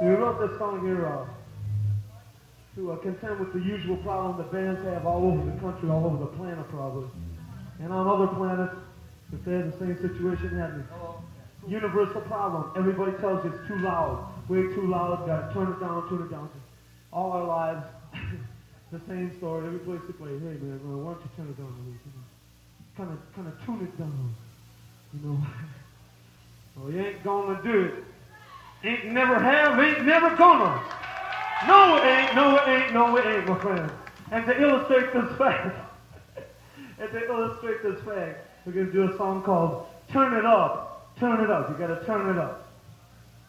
We wrote this song here to contend with the usual problem that bands have all over the country, all over the planet probably. And on other planets, if they have the same situation happening. Universal problem. Everybody tells you it's too loud. Way too loud. Got to turn it down, turn it down. All our lives, the same story. Every place you play. Hey man, why don't you turn it down a little? Kind of tune it down. You know. Well, you ain't gonna do it. Ain't never have, ain't never gonna. No it ain't, no it ain't, no it ain't, my friend. And to illustrate this fact, we're going to do a song called Turn It Up. Turn It Up. You got to turn it up.